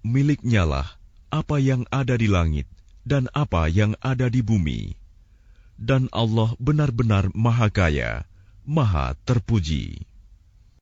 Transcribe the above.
miliknya lah apa yang ada di langit dan apa yang ada di bumi. Dan Allah benar-benar Maha Kaya, Maha Terpuji.